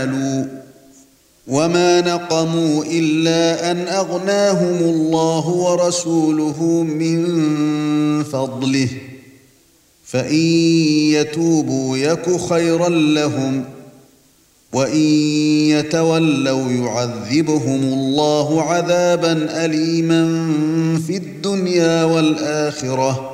ينالوا وما نقموا إلا أن أغناهم الله ورسوله من فضله فإن يتوبوا يك خيرا لهم وإن يتولوا يعذبهم الله عذابا أليما في الدنيا والآخرة